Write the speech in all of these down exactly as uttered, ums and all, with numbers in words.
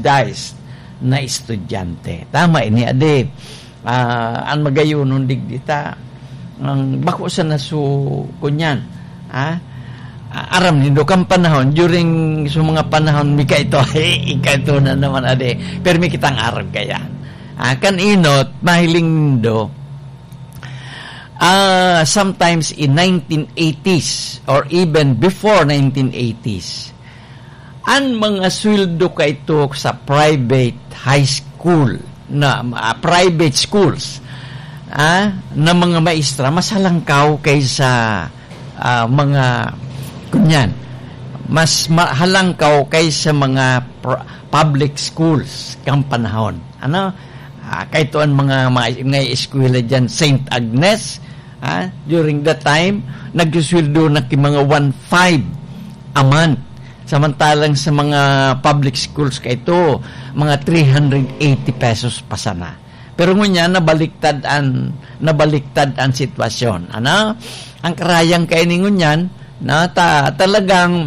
subsidized na estudyante. Tama ini ade. Uh, ang magayunon digdita ang bako sa nasu kunyan. Ah, aram nindo kang panahon during sa mga panahon mika ito hey, ika ito na naman ade. Pero may kitang arab kaya. Ah, kan inot mahiling nindo. Uh, sometimes in nineteen eighties or even before nineteen eighties, ang mga sweldo ka ito sa private high school na uh, private schools ah, na mga maestra masalangkaw kaysa uh, mga kunyan mas mahalangkaw kaysa mga pr- public schools kang panahon ano uh, kahit ang mga mga, mga eskwela dyan Saint Agnes ah, during that time nagsusweldo na ki mga one point five a month. Samantalang sa mga public schools ka ito, mga three hundred eighty pesos pa sana. Pero ngunya, nabaliktad ang, nabaliktad ang sitwasyon. Ano? Ang karayang kainin ngunyan, na ta, talagang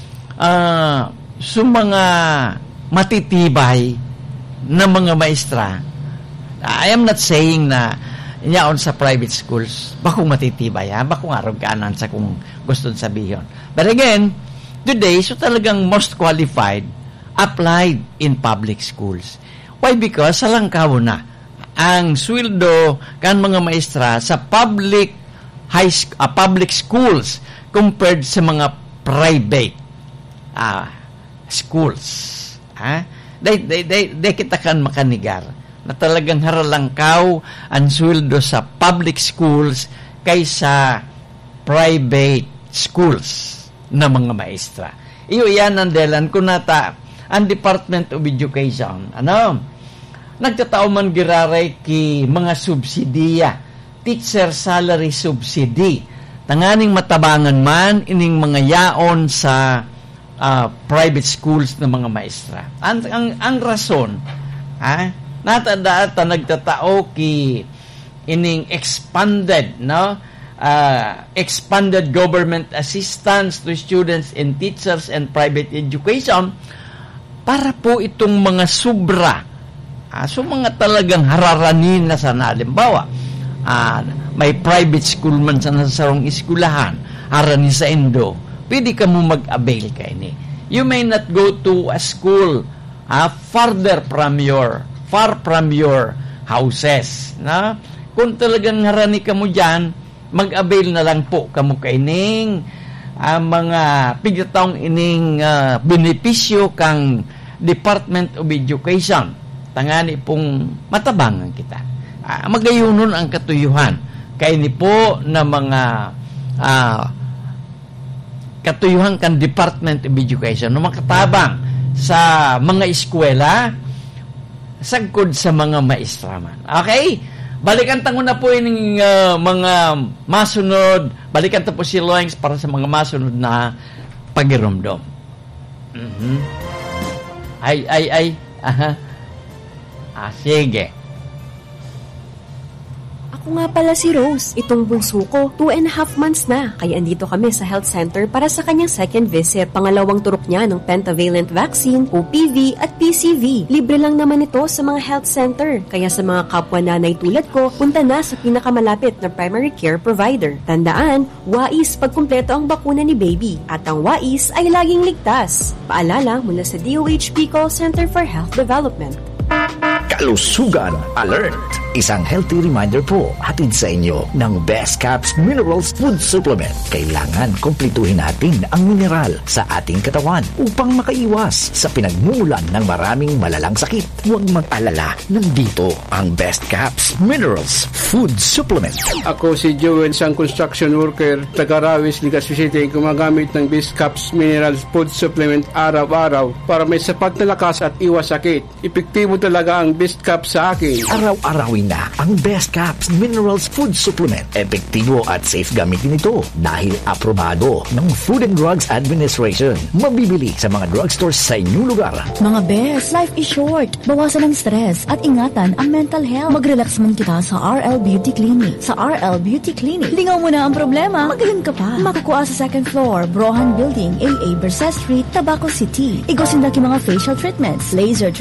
uh, sa mga matitibay na mga maestra, I am not saying na yaon sa private schools, bakong matitibay, ha? Bakong araw kaanan sa kung gusto sabihin. But again, today, so talagang most qualified applied in public schools. Why? Because salangkaw na ang sweldo kan mga maestra sa public high sc- uh, public schools compared sa mga private uh, schools. Ha? They, they, they, they kita kan makanigar na talagang haralangkaw ang sweldo sa public schools kaysa private schools na mga maestra. Iyo yan ang delan kung nata ang Department of Education. Ano? Nagtatao man giraray ki mga subsidiya, teacher salary subsidy. Tanganing matabangan man ining mga yaon sa uh, private schools ng mga maestra. Ang, ang, ang rason, ha? Nata-data nagtatao ki ining expanded, no? Uh, expanded government assistance to students and teachers and private education para po itong mga sobra ah, so mga talagang hararanin na sana halimbawa ah, may private school man sa nasarong iskulahan harani sa Indo pwede ka mo mag-avail ka ini. You may not go to a school ah, farther from your far from your houses na kung talagang harani ka mo dyan mag-avail na lang po kamo kaining uh, mga pigataong ining uh, benepisyo kang Department of Education. Tangani pong matabangan kita. Uh, magayunon ang katuyuhan. Kay ni po na mga uh, katuyuhan kang Department of Education na makatabang sa mga eskwela sagkod sa mga maestra man. Okay? Balikan tango na po yung uh, mga masunod. Balikan ta po si Loings para sa mga masunod na pagirumdom. Mm-hmm. Ay, ay, ay. Aha. Ah, sige. Ako nga pala si Rose. Itong bunso ko, two and a half months na. Kaya andito kami sa health center para sa kanyang second visit. Pangalawang turok niya ng pentavalent vaccine, O P V at P C V. Libre lang naman ito sa mga health center. Kaya sa mga kapwa nanay tulad ko, punta na sa pinakamalapit na primary care provider. Tandaan, wais pagkumpleto ang bakuna ni baby. At ang wais ay laging ligtas. Paalala mula sa D O H P Call Center for Health Development. Kalusugan Alert! Isang healthy reminder po hatid sa inyo ng Best Caps Minerals Food Supplement. Kailangan kumpletuhin natin ang mineral sa ating katawan upang makaiwas sa pinagmulan ng maraming malalang sakit. Huwag mag-alala, nandito ang Best Caps Minerals Food Supplement. Ako si Joel, isang construction worker, taga-Rawis, Legazpi City, gumagamit ng Best Caps Minerals Food Supplement araw-araw para may sapat na lakas at iwas sakit. Epektibo talaga ang Best Caps sa akin. Araw-arawin na ang Best Caps Minerals Food Supplement. Epektibo at safe gamitin ito dahil aprobado ng Food and Drugs Administration. Mabibili sa mga drugstores sa inyong lugar. Mga best, life is short. Bawasan ang stress at ingatan ang mental health. Mag-relax man kita sa R L Beauty Clinic. Sa R L Beauty Clinic, lingaw mo na ang problema, magaling ka pa. Makukuha sa second floor, Brohan Building, A A Bersa Street, Tabaco City. Igosin na ki mga facial treatments, laser treatments,